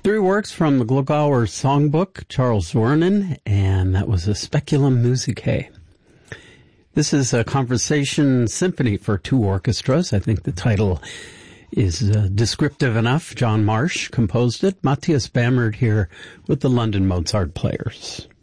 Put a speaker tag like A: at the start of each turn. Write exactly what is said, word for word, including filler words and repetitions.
A: Three works from the Glogauer Songbook, Charles Wernin, and that was a Speculum Musicae. This is a conversation symphony for two orchestras. I think the title is uh, descriptive enough. John Marsh composed it. Matthias Bamert here with the London Mozart Players.